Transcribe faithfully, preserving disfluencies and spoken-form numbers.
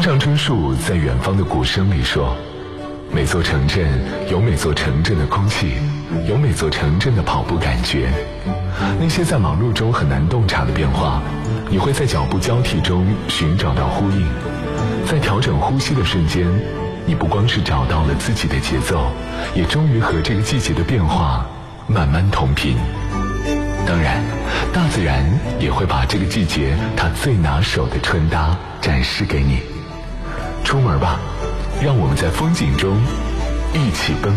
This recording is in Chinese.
上春树在远方的鼓声里说，每座城镇有每座城镇的空气，有每座城镇的跑步感觉。那些在忙碌中很难洞察的变化，你会在脚步交替中寻找到呼应。在调整呼吸的瞬间，你不光是找到了自己的节奏，也终于和这个季节的变化慢慢同频。当然，大自然也会把这个季节它最拿手的穿搭展示给你。出门吧，让我们在风景中一起奔